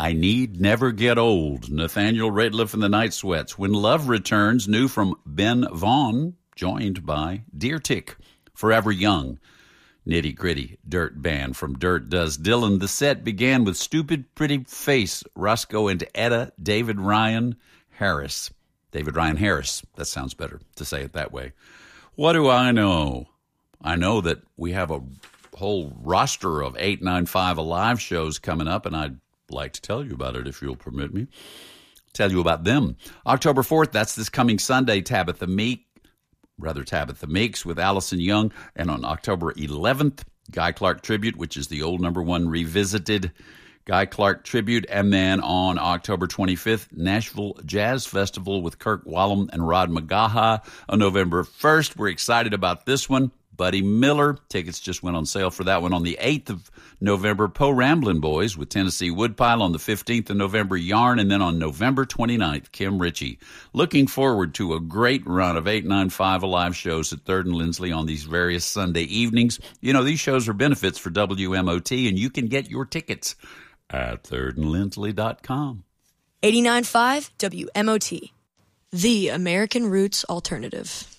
I Need Never Get Old, Nathaniel Rateliff and the Night Sweats. When Love Returns, new from Ben Vaughn, joined by Deer Tick, Forever Young. Nitty Gritty, Dirt Band from Dirt Does Dylan. The set began with Stupid Pretty Face, Roscoe and Etta, David Ryan Harris. David Ryan Harris. That sounds better to say it that way. What do I know? I know that we have a whole roster of 895 Alive shows coming up, and I'd like to tell you about it if you'll permit me. Tell you about them. October 4th, that's this coming Sunday, Tabitha Meeks with Allison Young. And on October 11th, Guy Clark Tribute, which is the old #1 revisited Guy Clark Tribute. And then on October 25th, Nashville Jazz Festival with Kirk Whalum and Rod McGaha. On November 1st, we're excited about this one. Buddy Miller. Tickets just went on sale for that one. On the 8th of November, Poe Ramblin' Boys with Tennessee Woodpile. On the 15th of November, Yarn. And then on November 29th, Kim Ritchie. Looking forward to a great run of 895 Alive shows at 3rd and Lindsley on these various Sunday evenings. You know, these shows are benefits for WMOT, and you can get your tickets at thirdandlindsley.com. 89.5 WMOT, the American Roots Alternative.